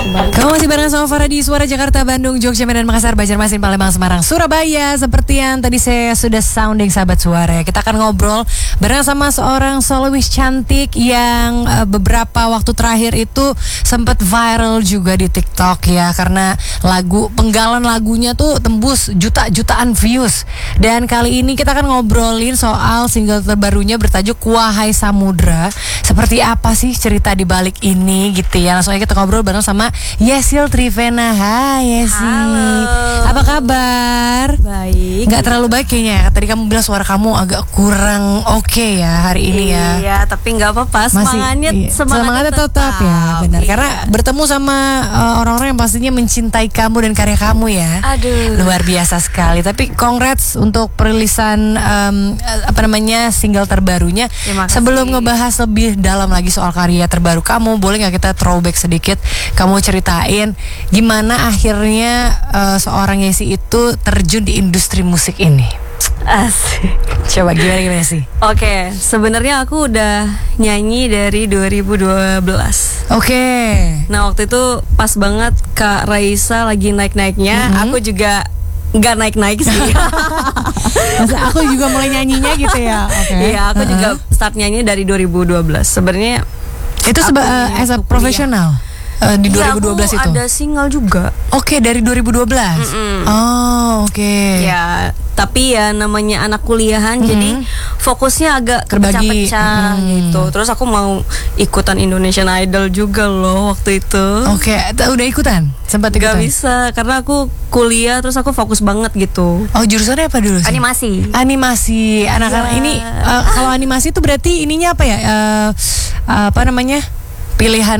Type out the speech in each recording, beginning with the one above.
Kamu masih bareng sama Farah di Suara Jakarta, Bandung, Jogja, Medan, Makassar, Banjarmasin, Palembang, Semarang, Surabaya. Seperti yang tadi saya sudah sounding sahabat suara, kita akan ngobrol bareng sama seorang soloist cantik yang beberapa waktu terakhir itu sempat viral juga di TikTok ya, karena penggalan lagunya tuh tembus jutaan views. Dan kali ini kita akan ngobrolin soal single terbarunya bertajuk Wahai Samudra. Seperti apa sih cerita di balik ini gitu ya. Langsung aja kita ngobrol bareng sama Yesil Trivena. Hai Yesi. Halo. Apa kabar? Baik. Gak terlalu baik kayaknya. Tadi kamu bilang suara kamu agak kurang oke ya hari ini ya. Iya, tapi gak apa-apa. Semangatnya tetap ya. Benar. Iya. Karena bertemu sama orang-orang yang pastinya mencintai kamu dan karya kamu ya. Aduh. Luar biasa sekali. Tapi congrats untuk perilisan single terbarunya. Sebelum ngebahas lebih dalam lagi soal karya terbaru kamu, boleh gak kita throwback sedikit? Kamu ceritain gimana akhirnya seorang Yesi itu terjun di industri musik ini. Asik. Coba gimana sih? Oke, sebenarnya aku udah nyanyi dari 2012. Oke. Nah, waktu itu pas banget Kak Raisa lagi naik-naiknya. Aku juga nggak naik-naik sih. Masa aku juga mulai nyanyinya gitu ya? Okay. Iya, aku juga start nyanyi dari 2012. Sebenarnya itu as a profesional. Di 2012 aku itu ada single juga. Oke, dari 2012. Oh, oke. Ya, tapi ya namanya anak kuliahan, jadi fokusnya agak kepecah-pecah gitu. Terus aku mau ikutan Indonesian Idol juga loh waktu itu. Oke, udah ikutan? Sempat ikutan? Gak bisa, karena aku kuliah terus aku fokus banget gitu. Oh, jurusannya apa dulu sih? Animasi. Anak-anak ini kalau animasi itu berarti ininya apa ya? Pilihan.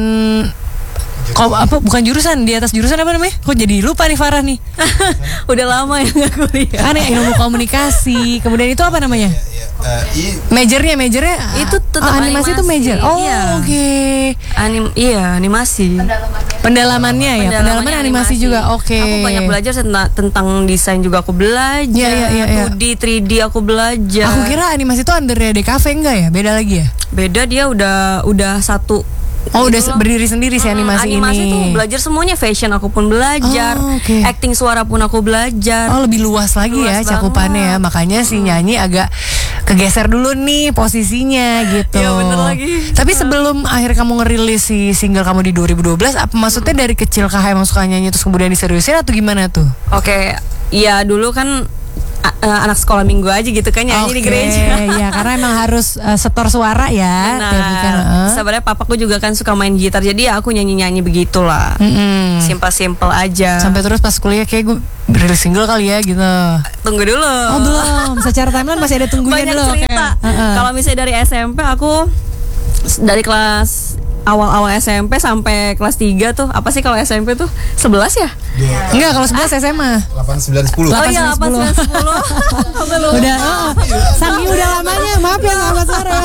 Bukan jurusan, di atas jurusan apa namanya? Kok jadi lupa nih Farah nih. Udah lama ya gak kuliah. Kan ilmu komunikasi. Kemudian itu apa namanya? Majornya itu tetap animasi itu major. Oh, iya. Oke. Animasi. Pendalaman animasi juga. Oke. Aku banyak belajar tentang desain juga aku belajar. Iya. 2D, 3D aku belajar. Aku kira animasi itu under DKV enggak ya? Beda lagi ya? Beda, dia udah satu. Oh, udah berdiri sendiri sih animasi ini. Animasi tuh belajar semuanya, fashion aku pun belajar, acting suara pun aku belajar. Oh, lebih luas lagi ya cakupannya ya. Makanya si nyanyi agak kegeser dulu nih posisinya gitu. Iya, bener lagi. Tapi sebelum akhir kamu ngerilis si single kamu di 2012, apa maksudnya dari kecil kah emang suka nyanyi terus kemudian diseriusin atau gimana tuh? Oke, ya dulu kan anak sekolah minggu aja gitu kan nyanyi di gereja. Iya, karena emang harus setor suara ya. Benar. Sebenarnya papaku juga kan suka main gitar, jadi ya aku nyanyi begitulah. Simpel aja. Sampai terus pas kuliah kayak gue rilis single kali ya gitu. Tunggu dulu. Oh, belum. Secara timeline masih ada tunggunya dulu. Banyak cerita. Kalau misalnya dari SMP, aku dari kelas awal SMP sampai kelas 3 tuh, apa sih kalau SMP tuh 11 ya? Enggak, kalau 11 SMA 8, 9, 10. Oh iya, 8, 9, 10. Udah, saking udah lamanya, maaf ya sahabat Sarah.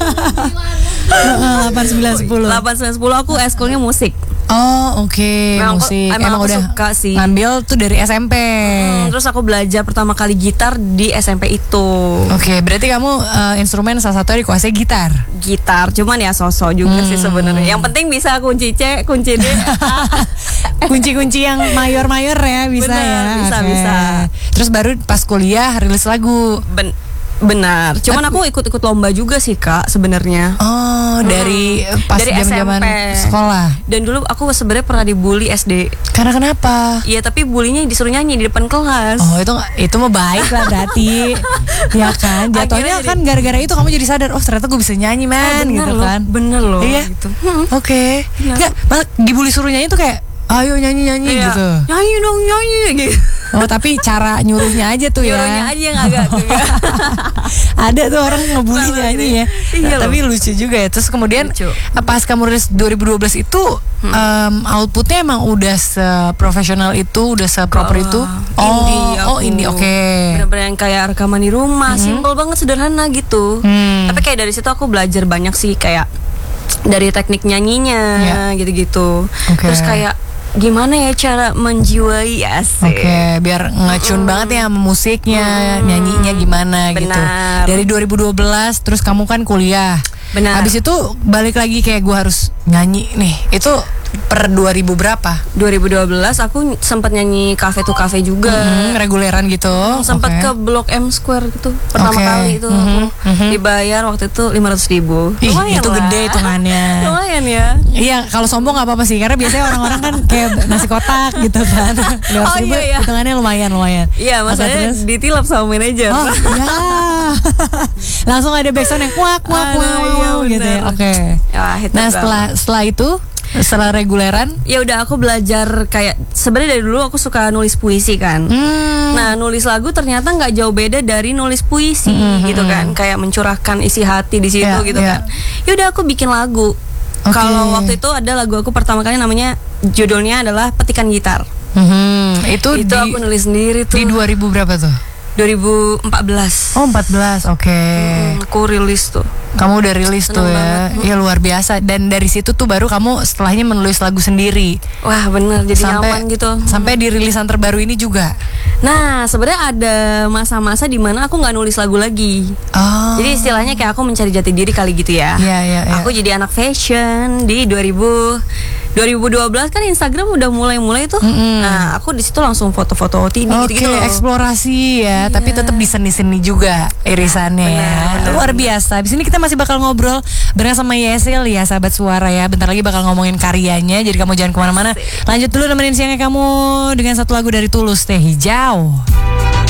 8, 9, 10 aku eskulnya musik. Oh, oke. Musik. Emang aku udah suka sih. Ngambil tuh dari SMP. Terus aku belajar pertama kali gitar di SMP itu. Oke, berarti kamu instrumen salah satu dikuasai gitar. Gitar, cuman ya sosok juga sih sebenarnya. Yang penting bisa kunci C, kunci D. Kunci-kunci yang mayor-mayor ya bisa. Bener, ya. Bisa. Terus baru pas kuliah rilis lagu. Benar. Cuman aku ikut lomba juga sih Kak sebenarnya. Oh, dari pas zaman sekolah. Dan dulu aku sebenarnya pernah dibully SD. Karena kenapa? Iya, tapi bulinya disuruh nyanyi di depan kelas. Oh, itu mah baik lah berarti. Ya kan? Jatuhnya kan gara-gara itu kamu jadi sadar, oh ternyata gue bisa nyanyi gitu loh, kan. Bener loh iya. gitu. Oke. Enggak, dibully suruh nyanyi tuh kayak ayo nyanyi gitu. Nyanyi dong, nyanyi gitu. Oh, tapi cara nyuruhnya aja tuh ya. Nyuruhnya aja yang agak Ada tuh orang ngebully nyanyi ya. Iya, tapi lucu juga ya. Terus kemudian pas kamu rilis 2012 itu outputnya emang udah seprofesional itu, udah seproper itu. Indie. Oke. Bener-bener yang kayak rekaman di rumah, simple banget, sederhana gitu. Tapi kayak dari situ aku belajar banyak sih, kayak dari teknik nyanyinya gitu-gitu. Terus kayak gimana ya cara menjiwai asik. Oke, biar ngecun banget ya sama musiknya, nyanyinya gimana gitu. Dari 2012 terus kamu kan kuliah. Benar. Habis itu balik lagi kayak gue harus nyanyi nih. Itu per 2000 berapa? 2012 aku sempat nyanyi cafe to cafe juga. Reguleran gitu. Sempat ke Blok M Square gitu pertama kali itu. Dibayar waktu itu 500.000. Lumayan itu lah. Gede hitungannya. Lumayan ya. Iya, kalau sombong nggak apa-apa sih, karena biasanya orang-orang kan kayak nasi kotak gitu kan. 500.000 iya. hitungannya lumayan. Iya, maksudnya ditilap sama manajer. Oh iya. Langsung ada backsound yang kuak gitu ya. Oke. Nah setelah itu, setelah reguleran, ya udah aku belajar kayak sebenarnya dari dulu aku suka nulis puisi kan. Nah nulis lagu ternyata nggak jauh beda dari nulis puisi gitu kan, kayak mencurahkan isi hati di situ gitu kan. Ya udah aku bikin lagu. Kalau waktu itu ada lagu aku pertama kali namanya judulnya adalah Petikan Gitar. Itu aku nulis sendiri tuh. Di 2000 berapa tuh? 2014. Oh 14, oke. Aku rilis tuh. Kamu udah rilis tuh ya. Ya luar biasa. Dan dari situ tuh baru kamu setelahnya menulis lagu sendiri. Wah bener, jadi nyaman gitu. Sampai di rilisan terbaru ini juga. Nah sebenarnya ada masa-masa dimana aku nggak nulis lagu lagi. Jadi istilahnya kayak aku mencari jati diri kali gitu ya. Iya. Aku jadi anak fashion di 2012 kan Instagram udah mulai tuh. Nah aku di situ langsung foto-foto OOTD gitu loh. Eksplorasi ya. Tapi tetap di seni-seni juga irisannya ya. Luar biasa. Abis ini kita masih bakal ngobrol bareng sama Yesil ya, sahabat suara ya. Bentar lagi bakal ngomongin karyanya. Jadi kamu jangan kemana-mana. Lanjut dulu nemenin siangnya kamu dengan satu lagu dari Tulus, Teh Hijau.